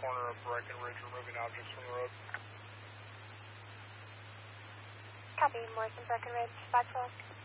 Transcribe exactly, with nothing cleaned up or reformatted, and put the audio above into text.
corner of Breckenridge, removing objects from the road. Copy, Morrison, Breckenridge, five twelve.